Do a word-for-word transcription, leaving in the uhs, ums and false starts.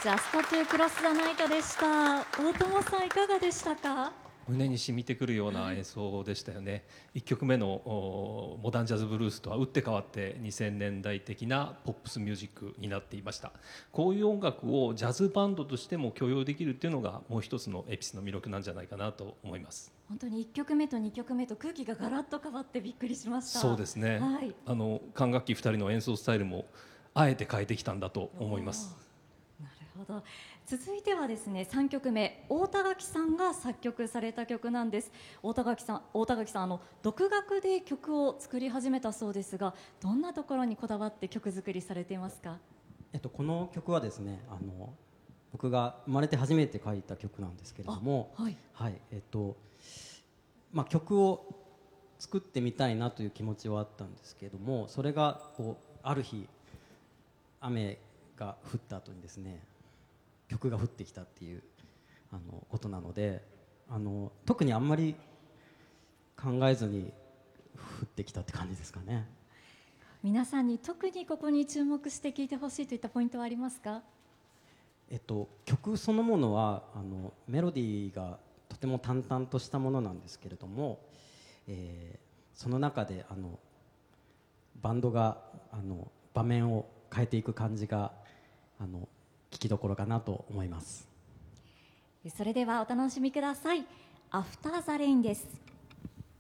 ジャストトゥクロスザナイトでした。大友さんいかがでしたか？ 胸に染みてくるような演奏でしたよね。いっきょくめのモダンジャズブルースとは打って変わってにせんねんだい的なポップスミュージックになっていました。こういう音楽をジャズバンドとしても許容できるっていうのがもう一つのエピスの魅力なんじゃないかなと思います。 本当にいっきょくめとにきょくめと空気がガラッと変わってびっくりしました。 そうですね、はい、あの管楽器ふたりの演奏スタイルもあえて変えてきたんだと思います。 なるほど。続いてはですね、さんきょくめ、大田垣さんが作曲された曲なんです。大田垣さん、大田垣さんあの独学で曲を作り始めたそうですが、どんなところにこだわって曲作りされていますか？ えっと、この曲はですね、あの僕が生まれて初めて書いた曲なんですけれども、はいはい、えっとまあ、曲を作ってみたいなという気持ちはあったんですけれども、それがこうある日雨が降った後にですね、曲が降ってきたっていうあのことなので、あの特にあんまり考えずに降ってきたって感じですかね。 皆さんに特にここに注目して聴いてほしいといったポイントはありますか？ えっと、曲そのものはあのメロディーがとても淡々としたものなんですけれども、えー、その中であのバンドがあの場面を変えていく感じがあの聞きどころかなと思います。 それではお楽しみください。アフターザレインです。